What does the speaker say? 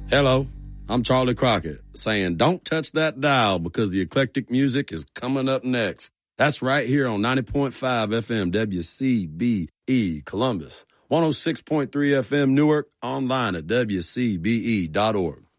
Hello, I'm Charlie Crockett saying don't touch that dial because the eclectic music is coming up next. That's right here on 90.5 FM WCBE Columbus, 106.3 FM Newark, online at WCBE.org.